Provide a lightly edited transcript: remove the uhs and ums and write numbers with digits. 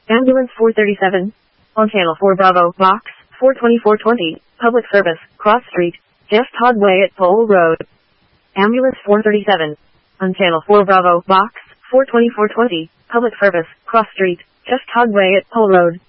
Ambulance 437. On Channel 4 Bravo, Box 42420, Public Service, Cross Street, Jeff Todd Way at Pole Road. Ambulance 437. On Channel 4 Bravo, Box 42420, Public Service, Cross Street, Jeff Todd Way at Pole Road.